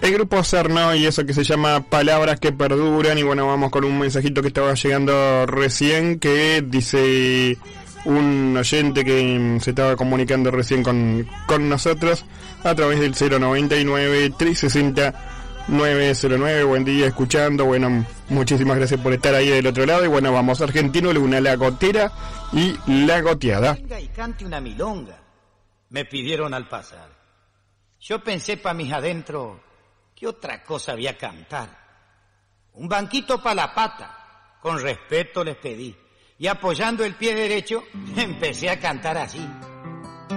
El grupo Cerno y eso que se llama Palabras que Perduran. Y bueno, vamos con un mensajito que estaba llegando recién, que dice un oyente que se estaba comunicando recién con nosotros a través del 099-360-909. Buen día, escuchando. Bueno, muchísimas gracias por estar ahí del otro lado. Y bueno, vamos Argentino, Luna, La Gotera y La Goteada. Venga y cante una milonga, me pidieron al pasar. Yo pensé pa' mis adentro, ¿qué otra cosa había a cantar? Un banquito pa' la pata, con respeto les pedí. Y apoyando el pie derecho, empecé a cantar así.